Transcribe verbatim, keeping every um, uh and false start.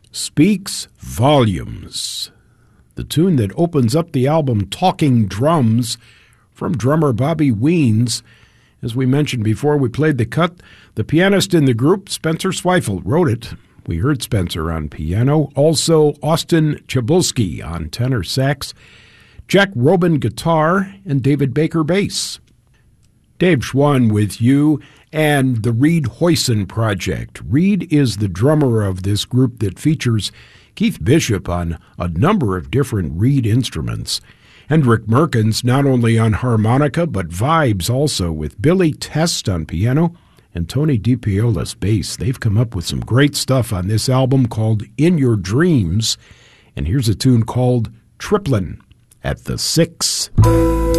Speaks Volumes, the tune that opens up the album Talking Drums from drummer Bobby Weens. As we mentioned before, we played the cut. The pianist in the group, Spencer Zweifel, wrote it. We heard Spencer on piano. Also, Austin Chabulski on tenor sax, Jack Robin guitar, and David Baker bass. Dave Schwann with you and the Reed Hoyson Project. Reed is the drummer of this group that features Keith Bishop on a number of different Reed instruments, and Rick Merkins not only on harmonica but vibes also, with Billy Test on piano and Tony DiPiola's bass. They've come up with some great stuff on this album called In Your Dreams, and here's a tune called Triplin' at the Six.